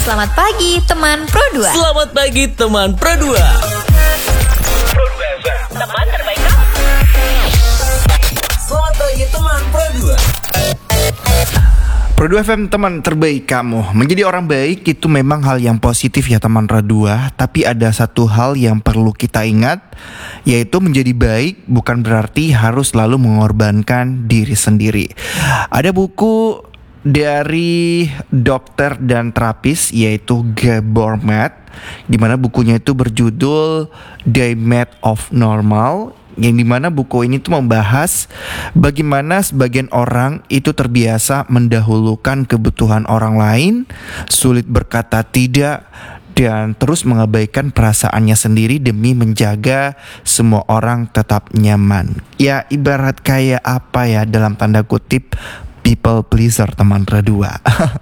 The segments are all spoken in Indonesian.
Selamat pagi teman Pro 2. Selamat pagi teman Pro 2. Teman terbaik kamu. Selamat pagi teman Pro 2. Pro 2 FM teman terbaik kamu. Menjadi orang baik itu memang hal yang positif ya teman Pro 2. Tapi ada satu hal yang perlu kita ingat, yaitu menjadi baik bukan berarti harus selalu mengorbankan diri sendiri. Ada buku dari dokter dan terapis yaitu Gabor Maté, di mana bukunya itu berjudul The Math of Normal, yang dimana buku ini tuh membahas bagaimana sebagian orang itu terbiasa mendahulukan kebutuhan orang lain, sulit berkata tidak, dan terus mengabaikan perasaannya sendiri demi menjaga semua orang tetap nyaman. Ya ibarat kayak apa ya, dalam tanda kutip people pleaser teman Radua.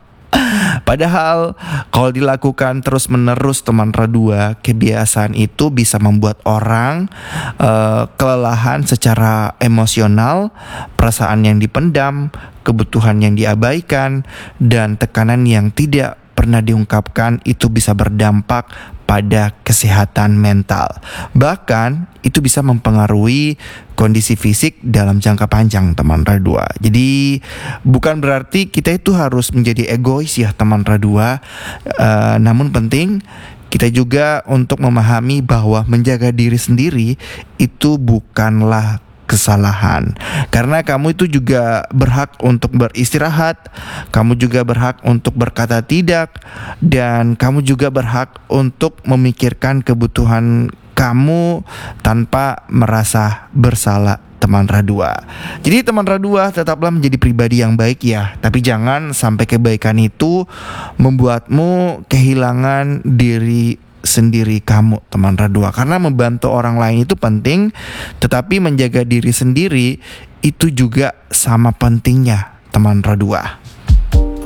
Padahal kalau dilakukan terus menerus teman Radua, kebiasaan itu bisa membuat orang kelelahan secara emosional, perasaan yang dipendam, kebutuhan yang diabaikan, dan tekanan yang tidak pernah diungkapkan itu bisa berdampak pada kesehatan mental. Bahkan itu bisa mempengaruhi kondisi fisik dalam jangka panjang teman Radua. Jadi bukan berarti kita itu harus menjadi egois ya teman Radua. Namun penting kita juga untuk memahami bahwa menjaga diri sendiri itu bukanlah kesalahan, karena kamu itu juga berhak untuk beristirahat, kamu juga berhak untuk berkata tidak, dan kamu juga berhak untuk memikirkan kebutuhan kamu tanpa merasa bersalah teman Radua. Jadi teman Radua, tetaplah menjadi pribadi yang baik ya, tapi jangan sampai kebaikan itu membuatmu kehilangan diri sendiri kamu teman Radua. Karena membantu orang lain itu penting, tetapi menjaga diri sendiri itu juga sama pentingnya teman Radua.